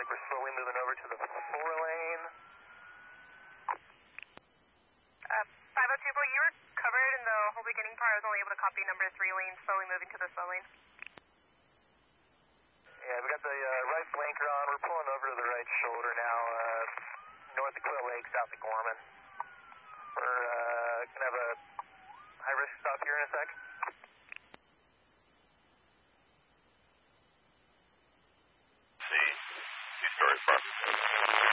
like we're slowly moving over to the 4-lane. 502, boy, you were covered in the whole beginning part. I was only able to copy number 3 lane, slowly moving to the slow lane. Yeah, we got the right flanker on. We're pulling over to the right shoulder now, north of Quill Lake, south of Gorman. We're going to have a high-risk stop here in a sec.